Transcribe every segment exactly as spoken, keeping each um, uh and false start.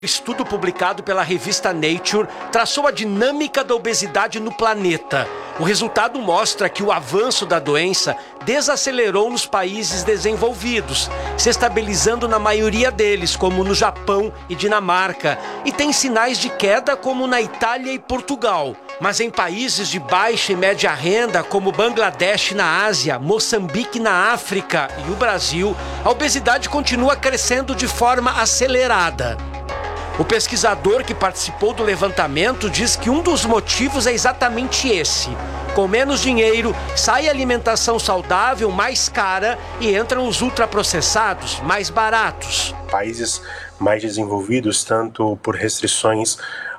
Estudo publicado pela revista Nature traçou a dinâmica da obesidade no planeta. O resultado mostra que o avanço da doença desacelerou nos países desenvolvidos, se estabilizando na maioria deles, como no Japão e Dinamarca, e tem sinais de queda como na Itália e Portugal. Mas em países de baixa e média renda, como Bangladesh na Ásia, Moçambique na África e o Brasil, a obesidade continua crescendo de forma acelerada. O pesquisador que participou do levantamento diz que um dos motivos é exatamente esse. Com menos dinheiro, sai a alimentação saudável mais cara e entram os ultraprocessados mais baratos. Países mais desenvolvidos, tanto por restrições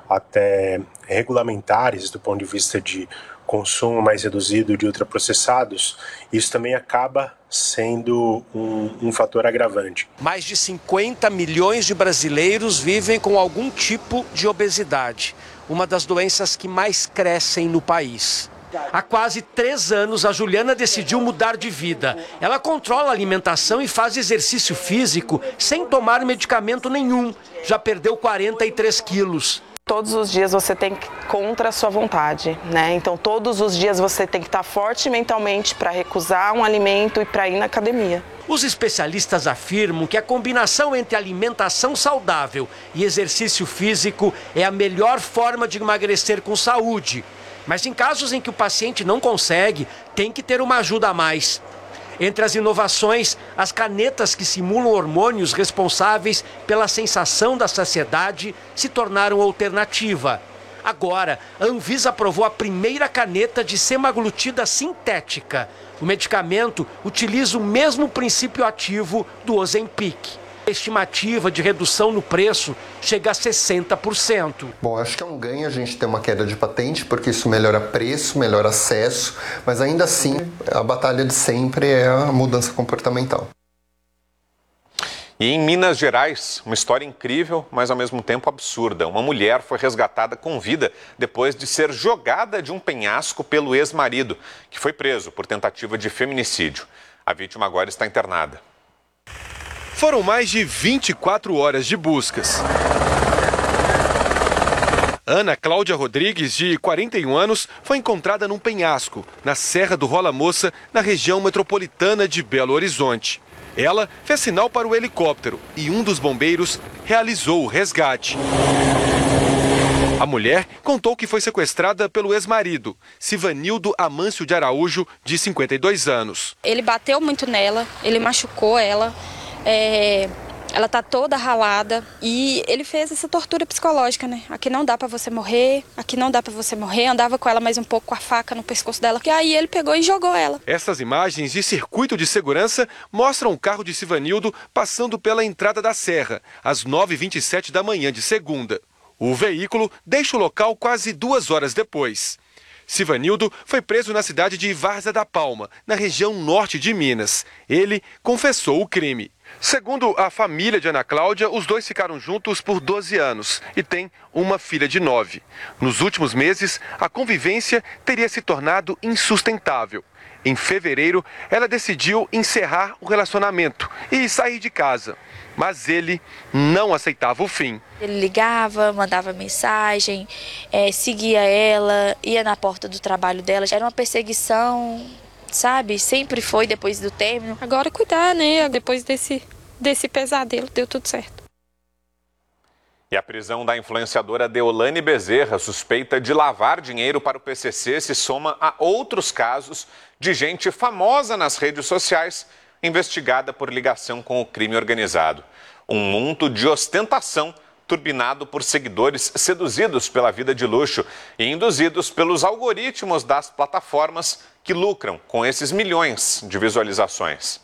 até regulamentares do ponto de vista de consumo mais reduzido de ultraprocessados, isso também acaba sendo um, um fator agravante. Mais de cinquenta milhões de brasileiros vivem com algum tipo de obesidade, uma das doenças que mais crescem no país. Há quase três anos, a Juliana decidiu mudar de vida. Ela controla a alimentação e faz exercício físico sem tomar medicamento nenhum. Já perdeu quarenta e três quilos. Todos os dias você tem que contra a sua vontade, né? Então todos os dias você tem que estar forte mentalmente para recusar um alimento e para ir na academia. Os especialistas afirmam que a combinação entre alimentação saudável e exercício físico é a melhor forma de emagrecer com saúde. Mas em casos em que o paciente não consegue, tem que ter uma ajuda a mais. Entre as inovações, as canetas que simulam hormônios responsáveis pela sensação da saciedade se tornaram alternativa. Agora, a Anvisa aprovou a primeira caneta de semaglutida sintética. O medicamento utiliza o mesmo princípio ativo do Ozempic. A estimativa de redução no preço chega a sessenta por cento. Bom, acho que é um ganho a gente ter uma queda de patente, porque isso melhora preço, melhora acesso, mas ainda assim a batalha de sempre é a mudança comportamental. E em Minas Gerais, uma história incrível, mas ao mesmo tempo absurda. Uma mulher foi resgatada com vida depois de ser jogada de um penhasco pelo ex-marido, que foi preso por tentativa de feminicídio. A vítima agora está internada. Foram mais de vinte e quatro horas de buscas. Ana Cláudia Rodrigues, de quarenta e um anos, foi encontrada num penhasco, na Serra do Rola Moça, na região metropolitana de Belo Horizonte. Ela fez sinal para o helicóptero e um dos bombeiros realizou o resgate. A mulher contou que foi sequestrada pelo ex-marido, Sivanildo Amâncio de Araújo, de cinquenta e dois anos. Ele bateu muito nela, ele machucou ela. É, ela tá toda ralada e ele fez essa tortura psicológica, né? Aqui não dá pra você morrer, aqui não dá pra você morrer. Andava com ela mais um pouco com a faca no pescoço dela. E aí ele pegou e jogou ela. Essas imagens de circuito de segurança mostram o carro de Sivanildo passando pela entrada da serra, às nove e vinte e sete da manhã de segunda. O veículo deixa o local quase duas horas depois. Sivanildo foi preso na cidade de Várzea da Palma, na região norte de Minas. Ele confessou o crime. Segundo a família de Ana Cláudia, os dois ficaram juntos por doze anos e têm uma filha de nove. Nos últimos meses, a convivência teria se tornado insustentável. Em fevereiro, ela decidiu encerrar o relacionamento e sair de casa. Mas ele não aceitava o fim. Ele ligava, mandava mensagem, é, seguia ela, ia na porta do trabalho dela. Era uma perseguição, sabe? Sempre foi depois do término. Agora cuidar, né? Depois desse, desse pesadelo, deu tudo certo. E a prisão da influenciadora Deolane Bezerra, suspeita de lavar dinheiro para o P C C, se soma a outros casos de gente famosa nas redes sociais investigada por ligação com o crime organizado. Um mundo de ostentação turbinado por seguidores seduzidos pela vida de luxo e induzidos pelos algoritmos das plataformas que lucram com esses milhões de visualizações.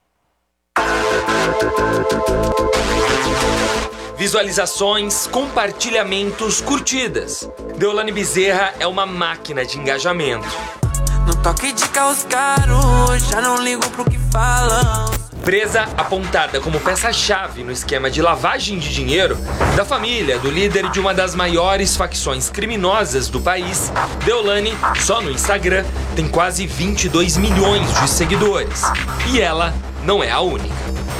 Visualizações, compartilhamentos, curtidas. Deolane Bezerra é uma máquina de engajamento. No toque de carros caros, já não ligo pro que falam. Presa apontada como peça-chave no esquema de lavagem de dinheiro da família do líder de uma das maiores facções criminosas do país, Deolane, só no Instagram, tem quase vinte e dois milhões de seguidores. E ela não é a única.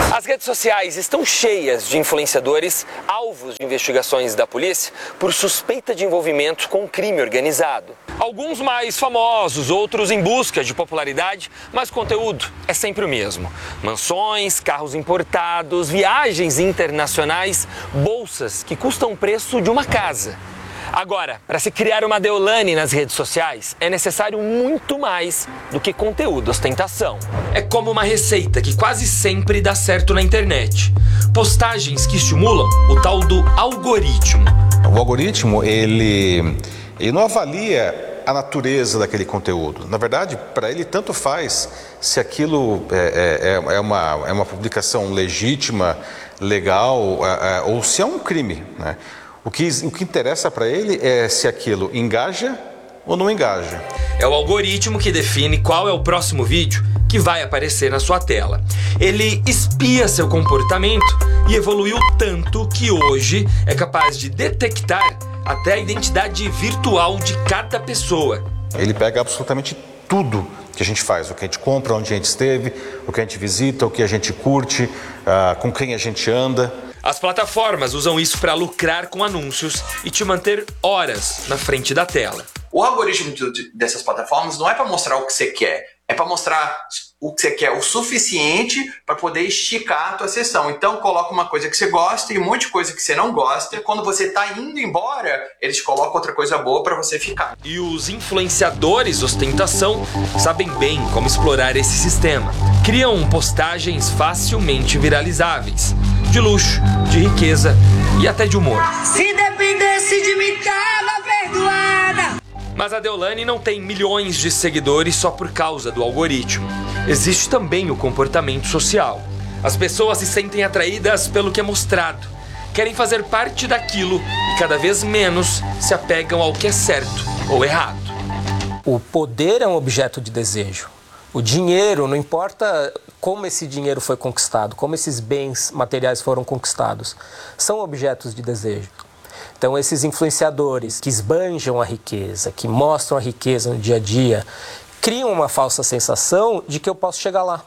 As redes sociais estão cheias de influenciadores alvos de investigações da polícia por suspeita de envolvimento com crime organizado. Alguns mais famosos, outros em busca de popularidade, mas o conteúdo é sempre o mesmo. Mansões, carros importados, viagens internacionais, bolsas que custam o preço de uma casa. Agora, para se criar uma Deolane nas redes sociais, é necessário muito mais do que conteúdo, ostentação. É como uma receita que quase sempre dá certo na internet. Postagens que estimulam o tal do algoritmo. O algoritmo, ele, ele não avalia a natureza daquele conteúdo. Na verdade, para ele tanto faz se aquilo é, é, é, uma, é uma publicação legítima, legal, é, é, ou se é um crime, né? O que, o que interessa para ele é se aquilo engaja ou não engaja. É o algoritmo que define qual é o próximo vídeo que vai aparecer na sua tela. Ele espia seu comportamento e evoluiu tanto que hoje é capaz de detectar até a identidade virtual de cada pessoa. Ele pega absolutamente tudo que a gente faz, o que a gente compra, onde a gente esteve, o que a gente visita, o que a gente curte, uh, com quem a gente anda. As plataformas usam isso para lucrar com anúncios e te manter horas na frente da tela. O algoritmo dessas plataformas não é para mostrar o que você quer, é para mostrar o que você quer o suficiente para poder esticar a tua sessão. Então coloca uma coisa que você gosta e um monte de coisa que você não gosta. Quando você está indo embora, eles colocam outra coisa boa para você ficar. E os influenciadores ostentação sabem bem como explorar esse sistema. Criam postagens facilmente viralizáveis, de luxo, de riqueza e até de humor. Se dependesse de mim, tava perdoada. Mas a Deolane não tem milhões de seguidores só por causa do algoritmo. Existe também o comportamento social. As pessoas se sentem atraídas pelo que é mostrado, querem fazer parte daquilo e cada vez menos se apegam ao que é certo ou errado. O poder é um objeto de desejo. O dinheiro, não importa como esse dinheiro foi conquistado, como esses bens materiais foram conquistados, são objetos de desejo. Então, esses influenciadores que esbanjam a riqueza, que mostram a riqueza no dia a dia, criam uma falsa sensação de que eu posso chegar lá.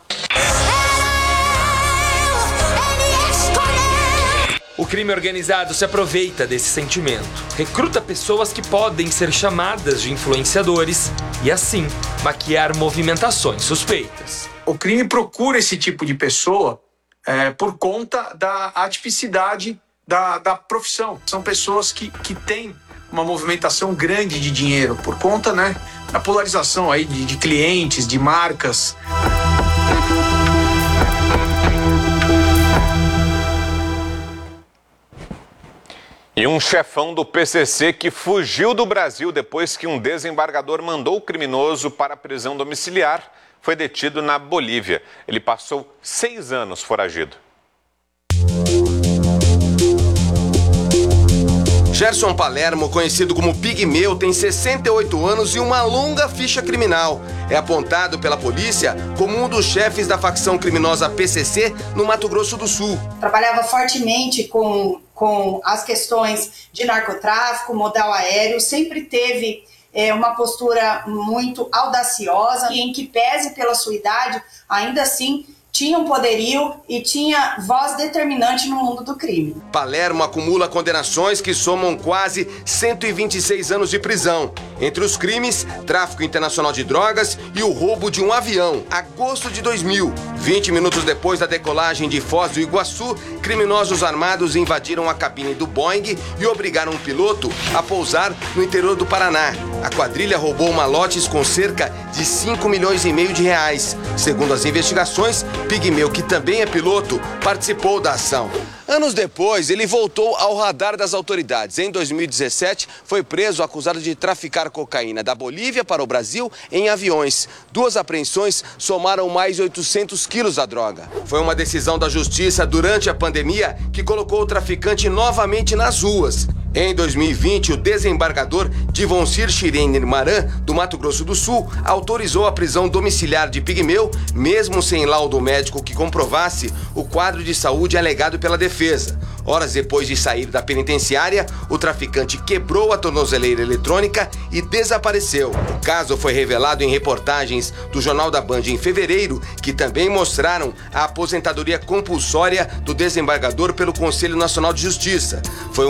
O crime organizado se aproveita desse sentimento, recruta pessoas que podem ser chamadas de influenciadores e, assim, maquiar movimentações suspeitas. O crime procura esse tipo de pessoa é, por conta da atipicidade Da, da profissão. São pessoas que, que têm uma movimentação grande de dinheiro por conta, né, da polarização aí de, de clientes, de marcas. E um chefão do P C C que fugiu do Brasil depois que um desembargador mandou o criminoso para a prisão domiciliar foi detido na Bolívia. Ele passou seis anos foragido. Gerson Palermo, conhecido como Pigmeu, tem sessenta e oito anos e uma longa ficha criminal. É apontado pela polícia como um dos chefes da facção criminosa P C C no Mato Grosso do Sul. Trabalhava fortemente com, com as questões de narcotráfico, modal aéreo, sempre teve é, uma postura muito audaciosa e em que pese pela sua idade, ainda assim tinha um poderio e tinha voz determinante no mundo do crime. Palermo acumula condenações que somam quase cento e vinte e seis anos de prisão. Entre os crimes, tráfico internacional de drogas e o roubo de um avião. Agosto de dois mil, vinte minutos depois da decolagem de Foz do Iguaçu, criminosos armados invadiram a cabine do Boeing e obrigaram o piloto a pousar no interior do Paraná. A quadrilha roubou malotes com cerca de cinco milhões e meio de reais. Segundo as investigações, Pigmeu, que também é piloto, participou da ação. Anos depois, ele voltou ao radar das autoridades. Em dois mil e dezessete, foi preso acusado de traficar cocaína da Bolívia para o Brasil em aviões. Duas apreensões somaram mais de oitocentos quilos da droga. Foi uma decisão da justiça durante a pandemia que colocou o traficante novamente nas ruas. Em dois mil e vinte, o desembargador Divoncir Schreiner Maran, do Mato Grosso do Sul, autorizou a prisão domiciliar de Pigmeu, mesmo sem laudo médico que comprovasse o quadro de saúde alegado pela defesa. Horas depois de sair da penitenciária, o traficante quebrou a tornozeleira eletrônica e desapareceu. O caso foi revelado em reportagens do Jornal da Band em fevereiro, que também mostraram a aposentadoria compulsória do desembargador pelo Conselho Nacional de Justiça. Foi